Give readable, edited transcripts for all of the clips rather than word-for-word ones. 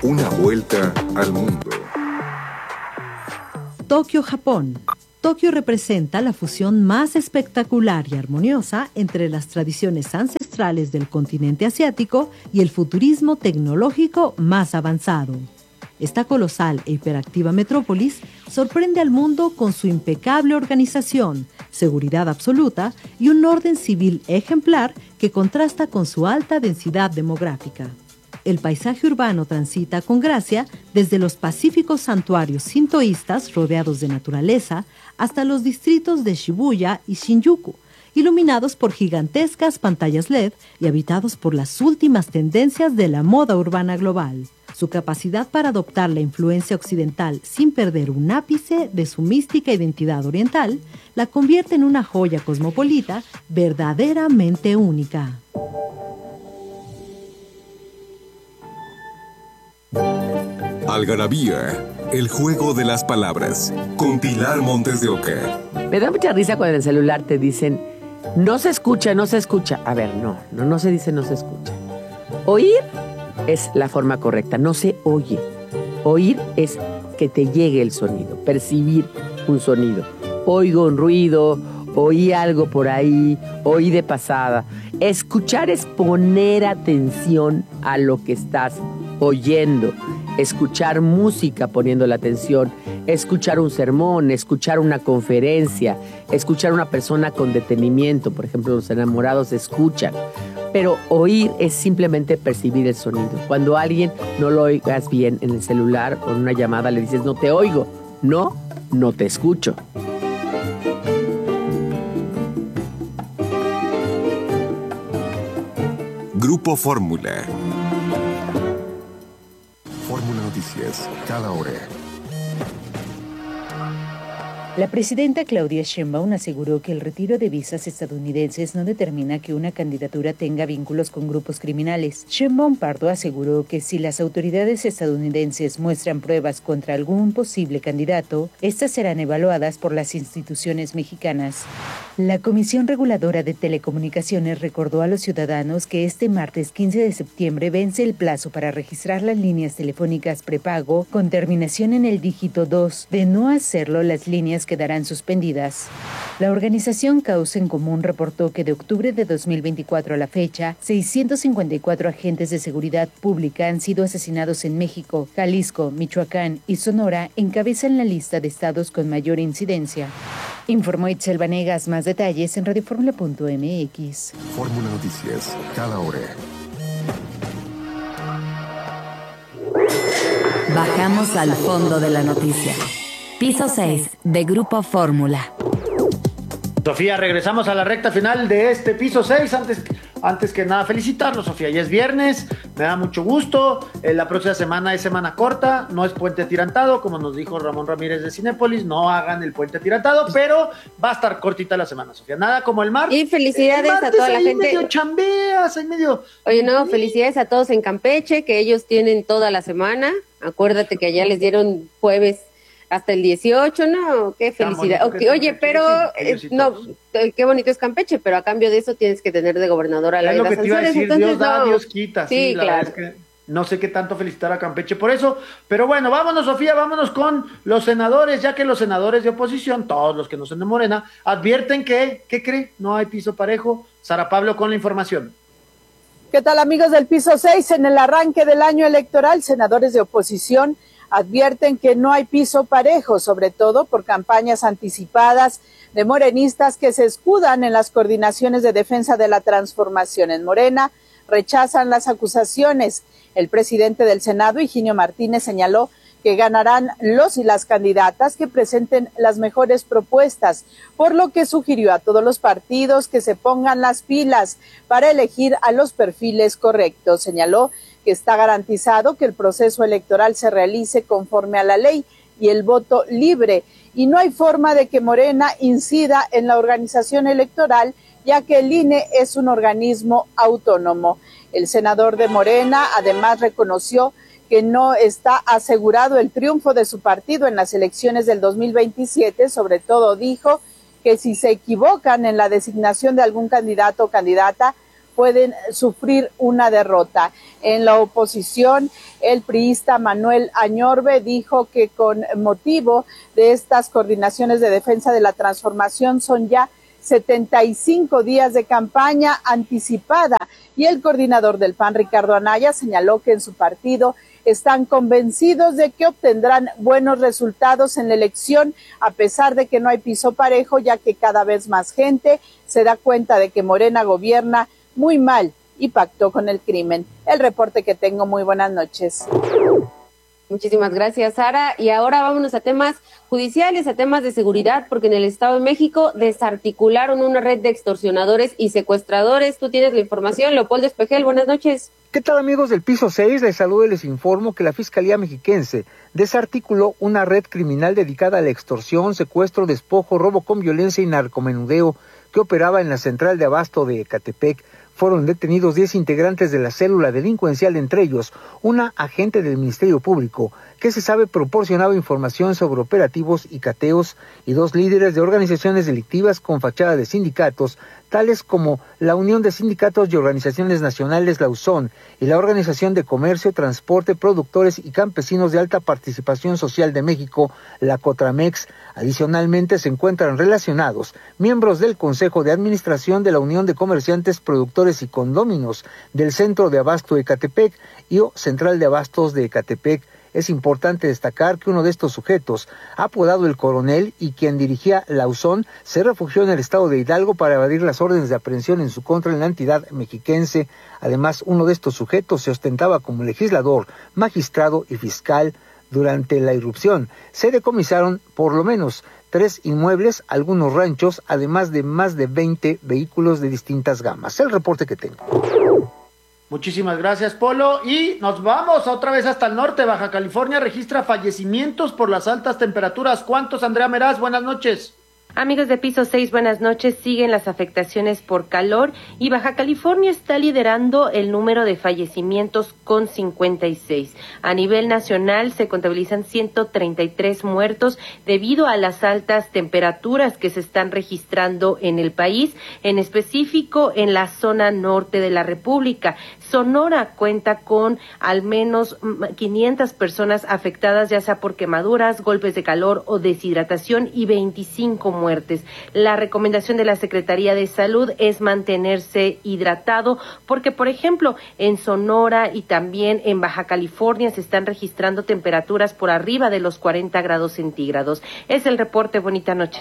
Una vuelta al mundo. Tokio, Japón. Tokio representa la fusión más espectacular y armoniosa entre las tradiciones ancestrales del continente asiático y el futurismo tecnológico más avanzado. Esta colosal e hiperactiva metrópolis sorprende al mundo con su impecable organización, seguridad absoluta y un orden civil ejemplar que contrasta con su alta densidad demográfica. El paisaje urbano transita con gracia desde los pacíficos santuarios sintoístas rodeados de naturaleza hasta los distritos de Shibuya y Shinjuku, iluminados por gigantescas pantallas LED y habitados por las últimas tendencias de la moda urbana global. Su capacidad para adoptar la influencia occidental sin perder un ápice de su mística identidad oriental la convierte en una joya cosmopolita verdaderamente única. Algarabía, el juego de las palabras, con Pilar Montes de Oca. Me da mucha risa cuando en el celular te dicen, no se escucha, no se escucha. A ver, no se dice no se escucha. Oír es la forma correcta, no se oye. Oír es que te llegue el sonido, percibir un sonido. Oigo un ruido, oí algo por ahí, oí de pasada. Escuchar es poner atención a lo que estás oyendo. Escuchar música poniendo la atención, escuchar un sermón, escuchar una conferencia, escuchar a una persona con detenimiento. Por ejemplo, los enamorados escuchan. Pero oír es simplemente percibir el sonido. Cuando a alguien no lo oigas bien en el celular o en una llamada le dices no te oigo, no te escucho. Grupo Fórmula. Fórmula Noticias, cada hora. La presidenta Claudia Sheinbaum aseguró que el retiro de visas estadounidenses no determina que una candidatura tenga vínculos con grupos criminales. Sheinbaum Pardo aseguró que si las autoridades estadounidenses muestran pruebas contra algún posible candidato, estas serán evaluadas por las instituciones mexicanas. La Comisión Reguladora de Telecomunicaciones recordó a los ciudadanos que este martes 15 de septiembre vence el plazo para registrar las líneas telefónicas prepago con terminación en el dígito 2. De no hacerlo, las líneas quedarán suspendidas. La organización Causa en Común reportó que de octubre de 2024 a la fecha, 654 agentes de seguridad pública han sido asesinados en México. Jalisco, Michoacán y Sonora encabezan la lista de estados con mayor incidencia. Informó Itzel Vanegas. Más detalles en radioformula.mx. Fórmula Noticias, cada hora. Bajamos al fondo de la noticia. Piso 6 de Grupo Fórmula. Sofía, regresamos a la recta final de este piso 6. Antes que nada, felicitarlos, Sofía. Ya es viernes, me da mucho gusto. La próxima semana es semana corta, no es puente atirantado, como nos dijo Ramón Ramírez de Cinépolis. No hagan el puente atirantado, pero va a estar cortita la semana, Sofía. Nada como el martes. Y felicidades a toda la gente. Medio chambeas, hay medio. Oye, no, felicidades a todos en Campeche, que ellos tienen toda la semana. Acuérdate que allá les dieron jueves hasta el 18, ¿no? Qué felicidad. Okay, oye, pero no, qué bonito es Campeche, pero a cambio de eso tienes que tener de gobernadora a la vida Sanzores. Entonces, Dios da, Dios quita. Sí, la claro. verdad es que no sé qué tanto felicitar a Campeche por eso, pero bueno, vámonos, Sofía, vámonos con los senadores, ya que los senadores de oposición, todos los que no son de Morena, advierten que, ¿qué cree? No hay piso parejo. Sara Pablo con la información. ¿Qué tal, amigos del piso 6? En el arranque del año electoral, senadores de oposición advierten que no hay piso parejo, sobre todo por campañas anticipadas de morenistas que se escudan en las coordinaciones de defensa de la transformación. En Morena rechazan las acusaciones. El presidente del Senado, Higinio Martínez, señaló que ganarán los y las candidatas que presenten las mejores propuestas, por lo que sugirió a todos los partidos que se pongan las pilas para elegir a los perfiles correctos. Señaló que está garantizado que el proceso electoral se realice conforme a la ley y el voto libre, y no hay forma de que Morena incida en la organización electoral, ya que el INE es un organismo autónomo. El senador de Morena además reconoció que no está asegurado el triunfo de su partido en las elecciones del 2027, sobre todo dijo que si se equivocan en la designación de algún candidato o candidata, pueden sufrir una derrota. En la oposición, el priista Manuel Añorbe dijo que con motivo de estas coordinaciones de defensa de la transformación son ya 75 días de campaña anticipada, y el coordinador del PAN, Ricardo Anaya, señaló que en su partido están convencidos de que obtendrán buenos resultados en la elección, a pesar de que no hay piso parejo, ya que cada vez más gente se da cuenta de que Morena gobierna muy mal y pactó con el crimen. El reporte que tengo. Muy buenas noches. Muchísimas gracias, Sara. Y ahora vámonos a temas judiciales, a temas de seguridad, porque en el Estado de México desarticularon una red de extorsionadores y secuestradores. Tú tienes la información, Leopoldo Espejel, buenas noches. ¿Qué tal, amigos del Piso 6? Les saludo y les informo que la Fiscalía Mexiquense desarticuló una red criminal dedicada a la extorsión, secuestro, despojo, robo con violencia y narcomenudeo que operaba en la central de abasto de Ecatepec. Fueron detenidos 10 integrantes de la célula delincuencial, entre ellos una agente del Ministerio Público, que se sabe proporcionaba información sobre operativos y cateos, y 2 líderes de organizaciones delictivas con fachada de sindicatos, tales como la Unión de Sindicatos y Organizaciones Nacionales, la USON, y la Organización de Comercio, Transporte, Productores y Campesinos de Alta Participación Social de México, la COTRAMEX. Adicionalmente se encuentran relacionados miembros del Consejo de Administración de la Unión de Comerciantes, Productores y Condóminos del Centro de Abasto de Ecatepec y Central de Abastos de Ecatepec. Es importante destacar que uno de estos sujetos, apodado el Coronel y quien dirigía la USON, se refugió en el estado de Hidalgo para evadir las órdenes de aprehensión en su contra en la entidad mexiquense. Además, uno de estos sujetos se ostentaba como legislador, magistrado y fiscal. Durante la irrupción se decomisaron por lo menos 3 inmuebles, algunos ranchos, además de más de 20 vehículos de distintas gamas. El reporte que tengo. Muchísimas gracias, Polo. Y nos vamos otra vez hasta el norte. Baja California registra fallecimientos por las altas temperaturas. ¿Cuántos, Andrea Meraz? Buenas noches. Amigos de Piso 6, buenas noches. Siguen las afectaciones por calor y Baja California está liderando el número de fallecimientos con 56. A nivel nacional se contabilizan 133 muertos debido a las altas temperaturas que se están registrando en el país, en específico en la zona norte de la República. Sonora cuenta con al menos 500 personas afectadas, ya sea por quemaduras, golpes de calor o deshidratación, y 25 muertes. La recomendación de la Secretaría de Salud es mantenerse hidratado porque, por ejemplo, en Sonora y también en Baja California se están registrando temperaturas por arriba de los 40 grados centígrados. Es el reporte. Bonita noche.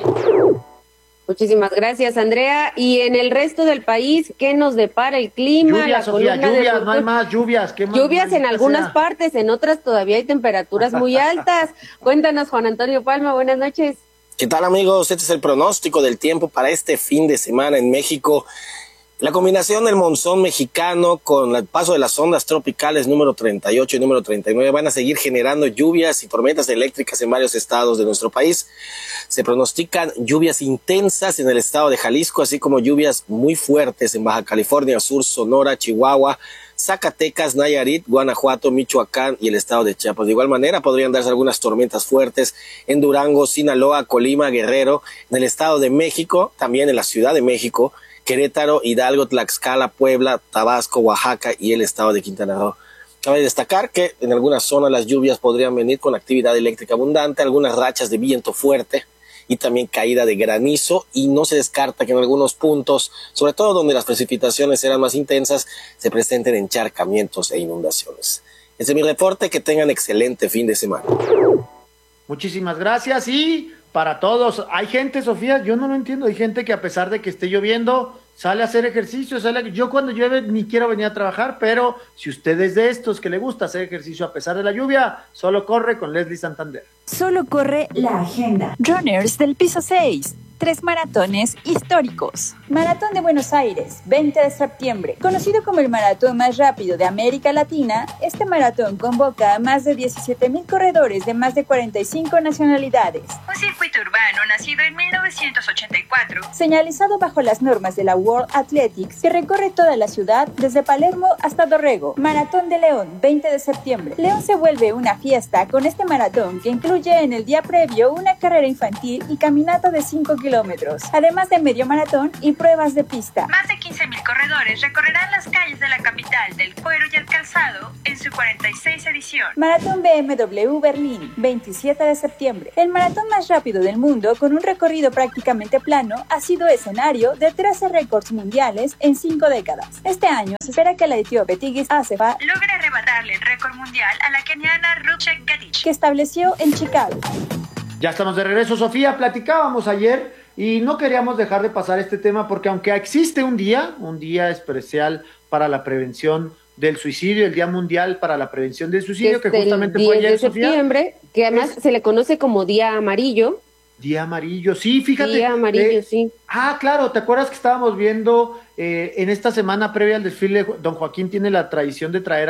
Muchísimas gracias, Andrea. Y en el resto del país, ¿qué nos depara el clima? Lluvias, Sofía, lluvias, no hay más lluvias. ¿Qué más? Lluvias en algunas partes, en otras todavía hay temperaturas muy altas. Cuéntanos, Juan Antonio Palma, buenas noches. ¿Qué tal, amigos? Este es el pronóstico del tiempo para este fin de semana en México. La combinación del monzón mexicano con el paso de las ondas tropicales número 38 y número 39 van a seguir generando lluvias y tormentas eléctricas en varios estados de nuestro país. Se pronostican lluvias intensas en el estado de Jalisco, así como lluvias muy fuertes en Baja California Sur, Sonora, Chihuahua, Zacatecas, Nayarit, Guanajuato, Michoacán y el estado de Chiapas. De igual manera podrían darse algunas tormentas fuertes en Durango, Sinaloa, Colima, Guerrero, en el estado de México, también en la Ciudad de México, Querétaro, Hidalgo, Tlaxcala, Puebla, Tabasco, Oaxaca y el estado de Quintana Roo. Cabe destacar que en algunas zonas las lluvias podrían venir con actividad eléctrica abundante, algunas rachas de viento fuerte y también caída de granizo, y no se descarta que en algunos puntos, sobre todo donde las precipitaciones serán más intensas, se presenten encharcamientos e inundaciones. Ese es mi reporte, que tengan excelente fin de semana. Muchísimas gracias. Y para todos, hay gente, Sofía, yo no lo entiendo, hay gente que a pesar de que esté lloviendo, sale a hacer ejercicio, yo cuando llueve ni quiero venir a trabajar, pero si usted es de estos que le gusta hacer ejercicio a pesar de la lluvia, solo corre con Leslie Santander. Solo corre la agenda. Runners del Piso 6. 3 maratones históricos. Maratón de Buenos Aires, 20 de septiembre. Conocido como el maratón más rápido de América Latina, este maratón convoca a más de 17,000 corredores de más de 45 nacionalidades. Un circuito urbano nacido en 1984. Señalizado bajo las normas de la World Athletics, que recorre toda la ciudad desde Palermo hasta Dorrego. Maratón de León, 20 de septiembre. León se vuelve una fiesta con este maratón que incluye en el día previo una carrera infantil y caminata de 5 kilómetros kilómetros, además de medio maratón y pruebas de pista. Más de 15,000 corredores recorrerán las calles de la capital del cuero y el calzado en su 46 edición. Maratón BMW Berlín, 27 de septiembre. El maratón más rápido del mundo, con un recorrido prácticamente plano, ha sido escenario de 13 récords mundiales en 5 décadas. Este año se espera que la etíope Tigis Assefa logre arrebatarle el récord mundial a la keniana Ruchek Gadich, que estableció en Chicago. Ya estamos de regreso, Sofía. Platicábamos ayer y no queríamos dejar de pasar este tema porque aunque existe un día especial para la prevención del suicidio, el Día Mundial para la Prevención del Suicidio, que justamente fue ayer, Sofía. 10 de septiembre, que además se le conoce como Día Amarillo. Día Amarillo, sí, fíjate. Día Amarillo, sí. Ah, claro, ¿te acuerdas que estábamos viendo en esta semana previa al desfile? Don Joaquín tiene la tradición de traer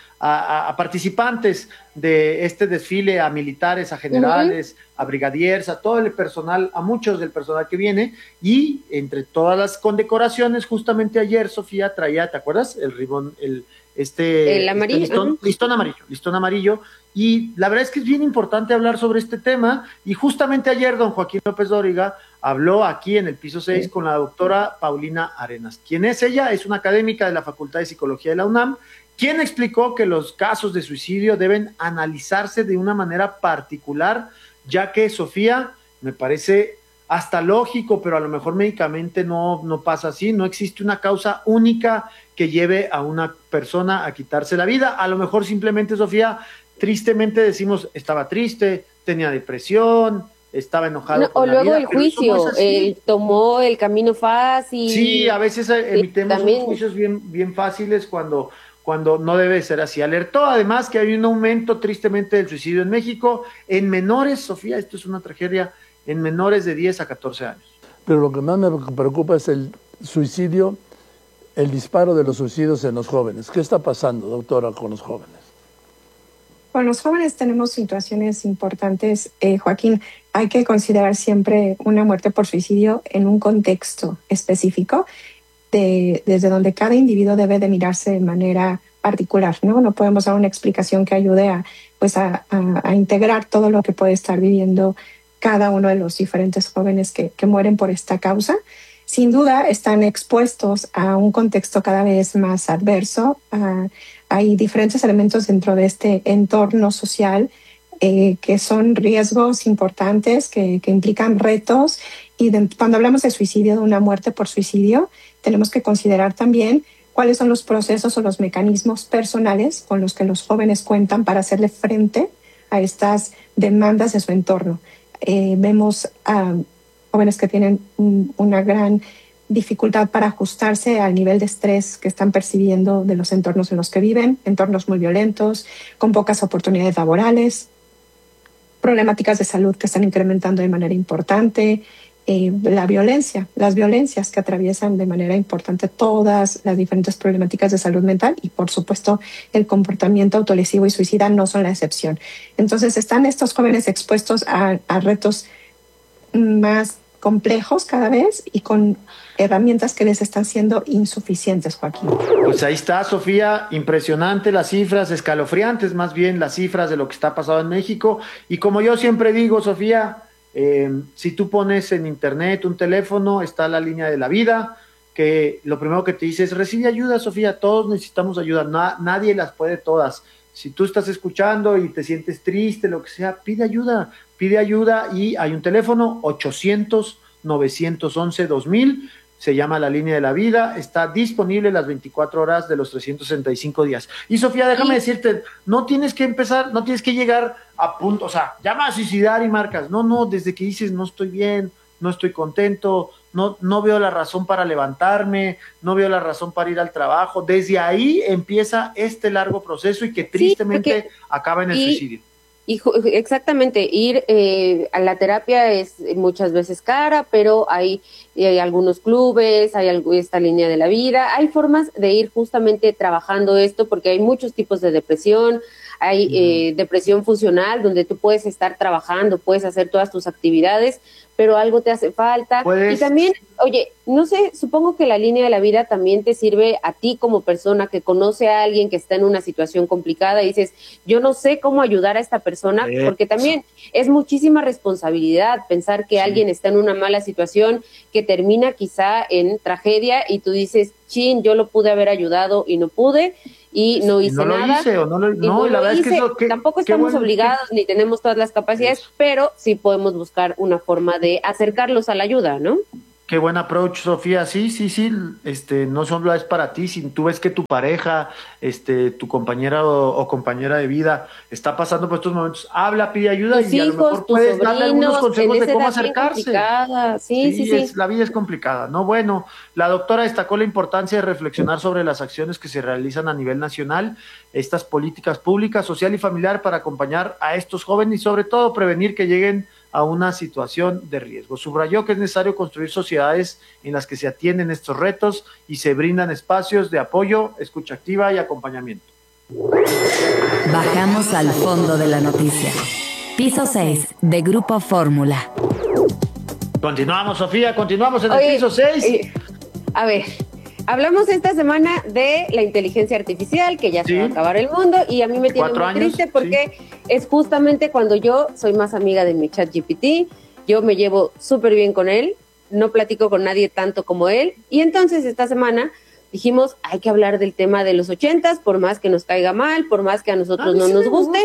a participantes de este desfile, a militares, a generales, a brigadiers, a todo el personal, a muchos del personal que viene, y entre todas las condecoraciones, justamente ayer Sofía traía, ¿te acuerdas? El ribón, el amarillo, listón amarillo, y la verdad es que es bien importante hablar sobre este tema, y justamente ayer don Joaquín López Dóriga habló aquí en el piso 6 con la doctora Paulina Arenas. ¿Quién es ella? Es una académica de la Facultad de Psicología de la UNAM, quien explicó que los casos de suicidio deben analizarse de una manera particular, ya que, Sofía, me parece hasta lógico, pero a lo mejor médicamente no pasa así, no existe una causa única que lleve a una persona a quitarse la vida. A lo mejor simplemente, Sofía, tristemente decimos, estaba triste, tenía depresión, estaba enojado con la vida. O luego el juicio, tomó el camino fácil. Sí, a veces emitemos unos juicios bien fáciles cuando no debe ser así. Alertó además que hay un aumento tristemente del suicidio en México, en menores, Sofía, esto es una tragedia, en menores de 10 a 14 años. Pero lo que más me preocupa es el suicidio, el disparo de los suicidios en los jóvenes. ¿Qué está pasando, doctora, con los jóvenes? Con los jóvenes tenemos situaciones importantes, Joaquín. Hay que considerar siempre una muerte por suicidio en un contexto específico, desde donde cada individuo debe de mirarse de manera particular, ¿no? No podemos dar una explicación que ayude a integrar todo lo que puede estar viviendo cada uno de los diferentes jóvenes que mueren por esta causa. Sin duda están expuestos a un contexto cada vez más adverso. Hay diferentes elementos dentro de este entorno social que son riesgos importantes, que implican retos. Y cuando hablamos de suicidio, de una muerte por suicidio, tenemos que considerar también cuáles son los procesos o los mecanismos personales con los que los jóvenes cuentan para hacerle frente a estas demandas de su entorno. Vemos a jóvenes que tienen una gran dificultad para ajustarse al nivel de estrés que están percibiendo de los entornos en los que viven, entornos muy violentos, con pocas oportunidades laborales, problemáticas de salud que están incrementando de manera importante, las violencias que atraviesan de manera importante todas las diferentes problemáticas de salud mental y, por supuesto, el comportamiento autolesivo y suicida no son la excepción. Entonces, están estos jóvenes expuestos a retos más complejos cada vez y con herramientas que les están siendo insuficientes, Joaquín. Pues ahí está, Sofía, impresionante las cifras, escalofriantes más bien las cifras de lo que está pasando en México. Y como yo siempre digo, Sofía, si tú pones en internet un teléfono, está la línea de la vida, que lo primero que te dice es recibe ayuda, Sofía, todos necesitamos ayuda, nadie las puede todas. Si tú estás escuchando y te sientes triste, lo que sea, pide ayuda y hay un teléfono 800-911-2000, se llama la línea de la vida, está disponible las 24 horas de los 365 días. Y Sofía, déjame decirte, no tienes que llegar a punto, o sea, llama a suicidar y marcas, no, desde que dices no estoy bien, no estoy contento, no veo la razón para levantarme, no veo la razón para ir al trabajo, desde ahí empieza este largo proceso y que tristemente acaba en el suicidio. Exactamente, ir a la terapia es muchas veces cara, pero hay algunos clubes, hay esta línea de la vida, hay formas de ir justamente trabajando esto porque hay muchos tipos de depresión, hay depresión funcional, donde tú puedes estar trabajando, puedes hacer todas tus actividades, pero algo te hace falta. Y también, oye, no sé, supongo que la línea de la vida también te sirve a ti como persona que conoce a alguien que está en una situación complicada y dices, yo no sé cómo ayudar a esta persona, porque también es muchísima responsabilidad pensar que alguien está en una mala situación que termina quizá en tragedia y tú dices, chin, yo lo pude haber ayudado y no pude. Y no hice nada. La verdad es que eso, tampoco estamos obligados ni tenemos todas las capacidades, pero sí podemos buscar una forma de acercarlos a la ayuda, ¿no? Qué buen approach, Sofía. Sí, no solo es para ti, si tú ves que tu pareja, tu compañera o compañera de vida está pasando por estos momentos, habla, pide ayuda y a lo mejor puedes darle algunos consejos de cómo acercarse. Sí. La vida es complicada, ¿no? Bueno, la doctora destacó la importancia de reflexionar sobre las acciones que se realizan a nivel nacional, estas políticas públicas, social y familiar para acompañar a estos jóvenes y sobre todo prevenir que lleguen a una situación de riesgo. Subrayó que es necesario construir sociedades en las que se atienden estos retos y se brindan espacios de apoyo, escucha activa y acompañamiento. Bajamos al fondo de la noticia. Piso 6 de Grupo Fórmula. Continuamos, Sofía, continuamos en el piso 6. A ver, hablamos esta semana de la inteligencia artificial, que ya se va a acabar el mundo, y a mí me tiene muy triste porque es justamente cuando yo soy más amiga de mi ChatGPT, yo me llevo súper bien con él, no platico con nadie tanto como él, y entonces esta semana dijimos, hay que hablar del tema de los 80s, por más que nos caiga mal, por más que a nosotros no nos guste.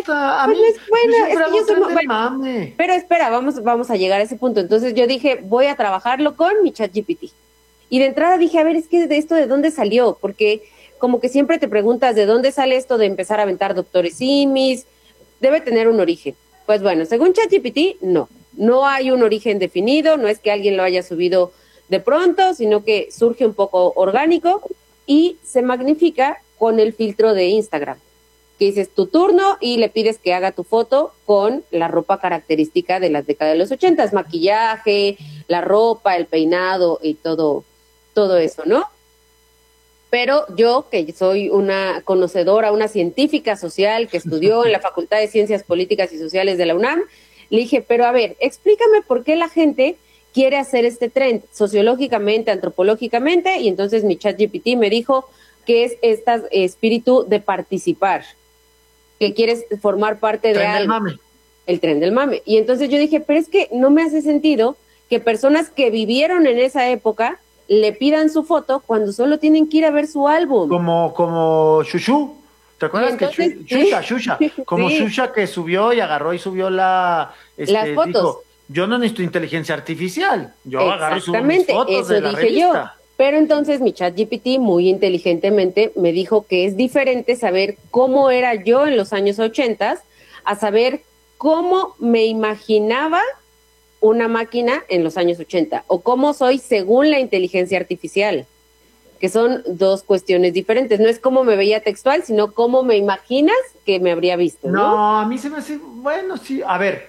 Pero espera, vamos a llegar a ese punto. Entonces yo dije, voy a trabajarlo con mi ChatGPT. Y de entrada dije, a ver, es que de esto de dónde salió, porque como que siempre te preguntas de dónde sale esto de empezar a aventar doctores simis, debe tener un origen. Pues bueno, según ChatGPT, no hay un origen definido, no es que alguien lo haya subido de pronto, sino que surge un poco orgánico y se magnifica con el filtro de Instagram, que dices tu turno y le pides que haga tu foto con la ropa característica de las décadas de los 80s, maquillaje, la ropa, el peinado y todo eso, ¿no? Pero yo, que soy una conocedora, una científica social que estudió en la Facultad de Ciencias Políticas y Sociales de la UNAM, le dije, pero a ver, explícame por qué la gente quiere hacer este trend sociológicamente, antropológicamente, y entonces mi ChatGPT me dijo que es este espíritu de participar, que quieres formar parte de algo. El tren del mame. Y entonces yo dije, pero es que no me hace sentido que personas que vivieron en esa época le pidan su foto cuando solo tienen que ir a ver su álbum. Como Shushu. ¿Te acuerdas entonces, que Shusha? Como Shusha que subió y agarró y subió las fotos. Dijo, yo no necesito inteligencia artificial. Yo agarro y subo mis fotos de la revista. Pero entonces mi ChatGPT muy inteligentemente me dijo que es diferente saber cómo era yo en los años 80 a saber cómo me imaginaba una máquina en los años 80 o cómo soy según la inteligencia artificial, que son dos cuestiones diferentes. No es cómo me veía textual, sino cómo me imaginas que me habría visto, ¿no? No, a mí se me hace, bueno, sí, a ver,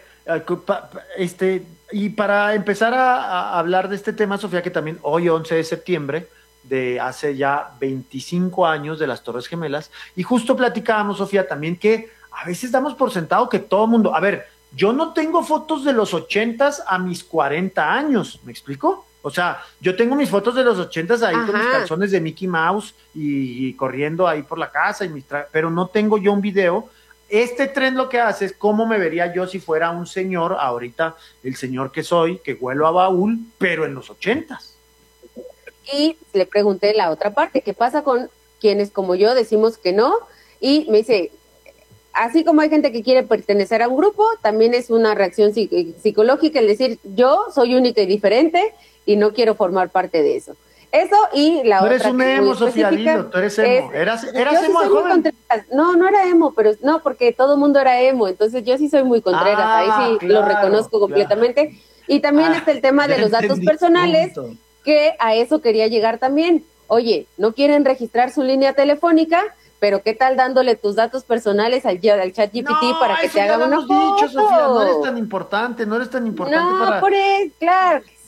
y para empezar a hablar de este tema, Sofía, que también hoy 11 de septiembre, de hace ya 25 años de las Torres Gemelas, y justo platicábamos, Sofía, también que a veces damos por sentado que todo mundo, a ver, yo no tengo fotos de los 80s a mis 40 años, ¿me explico? O sea, yo tengo mis fotos de los 80s ahí con mis calzones de Mickey Mouse y corriendo ahí por la casa, pero no tengo yo un video. Este tren lo que hace es cómo me vería yo si fuera un señor, ahorita el señor que soy, que huelo a baúl, pero en los 80s. Y le pregunté la otra parte, ¿qué pasa con quienes como yo decimos que no? Y me dice, así como hay gente que quiere pertenecer a un grupo, también es una reacción psicológica el decir, yo soy única y diferente y no quiero formar parte de eso. Eso y la otra. Tú eres un emo, Sofía, dilo, tú eres emo. ¿Eras emo de joven? No era emo, pero no, porque todo el mundo era emo, entonces yo sí soy muy contreras, ahí sí lo reconozco completamente. Y también está el tema de los datos personales, que a eso quería llegar también. Oye, ¿no quieren registrar su línea telefónica? Pero ¿qué tal dándole tus datos personales al ChatGPT para que te haga una foto? Dicho, Sofía, no eres tan importante para... claro que sí.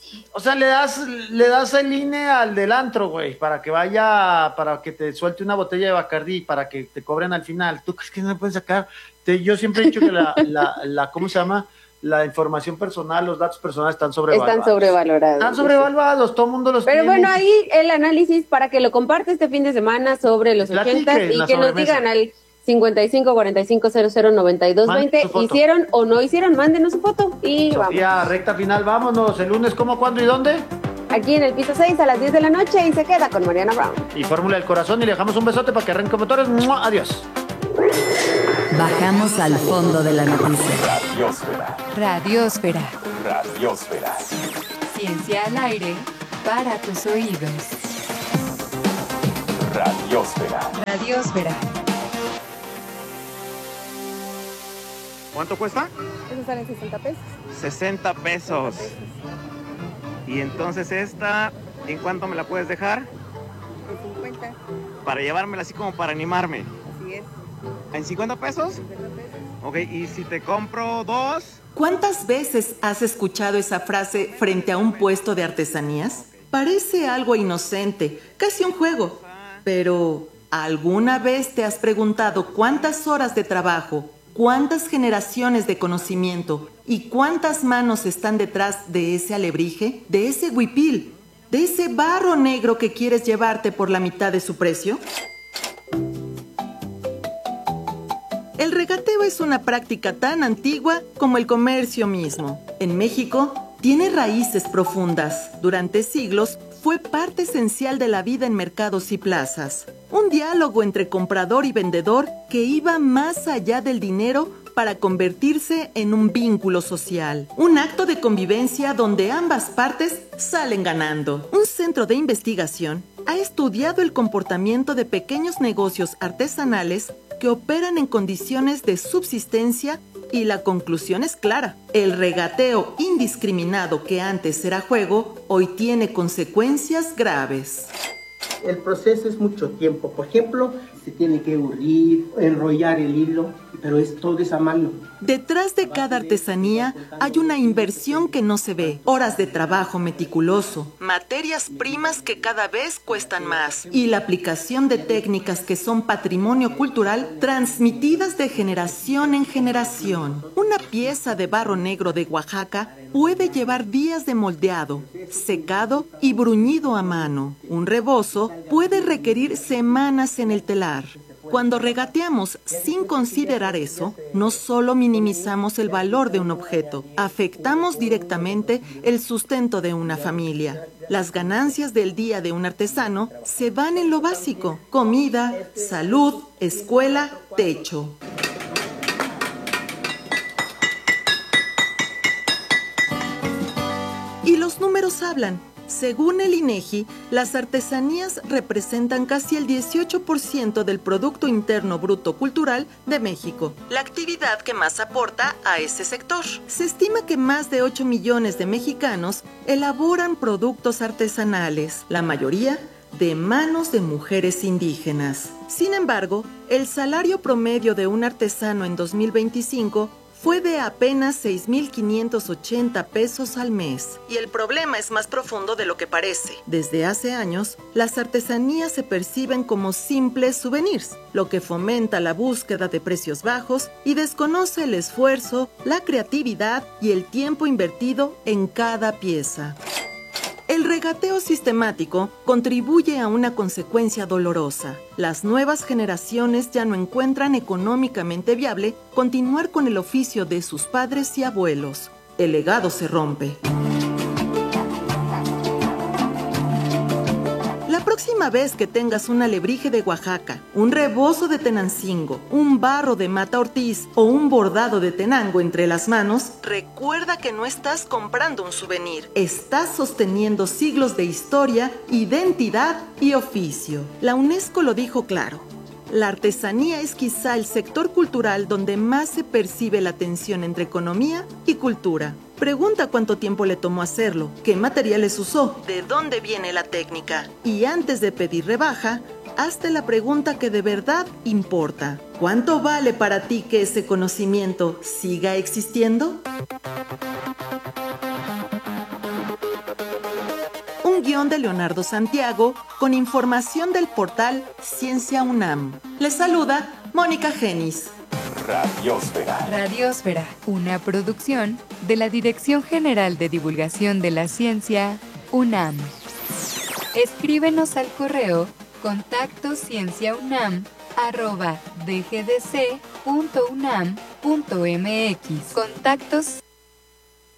O sea, le das el INE al del antro, güey, para que te suelte una botella de Bacardí, para que te cobren al final. ¿Tú crees que no le pueden sacar? Yo siempre he dicho que ¿cómo se llama? La información personal, los datos personales están sobrevalorados. Están sobrevaluados, todo el mundo los tiene. Pero bueno, ahí el análisis para que lo comparte este fin de semana sobre los 80 y que nos digan al 55 45 00 92 20 hicieron o no hicieron, mándenos su foto y vamos. Ya, recta final, vámonos. El lunes, ¿cómo, cuándo y dónde? Aquí en el piso 6 a las 10 de la noche y se queda con Mariana Brown. Y Fórmula del Corazón y le dejamos un besote para que arranque motores. ¡Mua! Adiós. Bajamos al fondo de la noticia. Radiosfera. Radiosfera. Ciencia al aire para tus oídos. Radiosfera. Radiosfera. ¿Cuánto cuesta? Eso sale 60 pesos. 60 pesos. Y entonces esta, ¿en cuánto me la puedes dejar? En 50. Para llevármela así como para animarme. Así es. ¿En 50 pesos? 50 pesos. Ok, ¿y si te compro 2? ¿Cuántas veces has escuchado esa frase frente a un puesto de artesanías? Parece algo inocente, casi un juego. Pero, ¿alguna vez te has preguntado cuántas horas de trabajo, cuántas generaciones de conocimiento y cuántas manos están detrás de ese alebrije, de ese huipil, de ese barro negro que quieres llevarte por la mitad de su precio? El regateo es una práctica tan antigua como el comercio mismo. En México, tiene raíces profundas. Durante siglos, fue parte esencial de la vida en mercados y plazas. Un diálogo entre comprador y vendedor que iba más allá del dinero para convertirse en un vínculo social. Un acto de convivencia donde ambas partes salen ganando. Un centro de investigación ha estudiado el comportamiento de pequeños negocios artesanales que operan en condiciones de subsistencia y la conclusión es clara. El regateo indiscriminado que antes era juego, hoy tiene consecuencias graves. El proceso es mucho tiempo. Por ejemplo, se tiene que urdir, enrollar el hilo, pero todo es a mano. Detrás de cada artesanía hay una inversión que no se ve, horas de trabajo meticuloso, materias primas que cada vez cuestan más y la aplicación de técnicas que son patrimonio cultural transmitidas de generación en generación. Una pieza de barro negro de Oaxaca puede llevar días de moldeado, secado y bruñido a mano. Un rebozo puede requerir semanas en el telar. Cuando regateamos sin considerar eso, no solo minimizamos el valor de un objeto, afectamos directamente el sustento de una familia. Las ganancias del día de un artesano se van en lo básico: comida, salud, escuela, techo. Y los números hablan. Según el INEGI, las artesanías representan casi el 18% del Producto Interno Bruto Cultural de México, la actividad que más aporta a ese sector. Se estima que más de 8 millones de mexicanos elaboran productos artesanales, la mayoría de manos de mujeres indígenas. Sin embargo, el salario promedio de un artesano en 2025 fue de apenas 6,580 pesos al mes. Y el problema es más profundo de lo que parece. Desde hace años, las artesanías se perciben como simples souvenirs, lo que fomenta la búsqueda de precios bajos y desconoce el esfuerzo, la creatividad y el tiempo invertido en cada pieza. El regateo sistemático contribuye a una consecuencia dolorosa. Las nuevas generaciones ya no encuentran económicamente viable continuar con el oficio de sus padres y abuelos. El legado se rompe. La próxima vez que tengas un alebrije de Oaxaca, un rebozo de Tenancingo, un barro de Mata Ortiz o un bordado de Tenango entre las manos, recuerda que no estás comprando un souvenir, estás sosteniendo siglos de historia, identidad y oficio. La UNESCO lo dijo claro. La artesanía es quizá el sector cultural donde más se percibe la tensión entre economía y cultura. Pregunta cuánto tiempo le tomó hacerlo, qué materiales usó, de dónde viene la técnica. Y antes de pedir rebaja, hazte la pregunta que de verdad importa. ¿Cuánto vale para ti que ese conocimiento siga existiendo? guión de Leonardo Santiago, con información del portal Ciencia UNAM. Les saluda Mónica Genis. Radiósfera. Radiósfera, una producción de la Dirección General de Divulgación de la Ciencia, UNAM. Escríbenos al correo contactoscienciaunam@dgdc.unam.mx. Contactos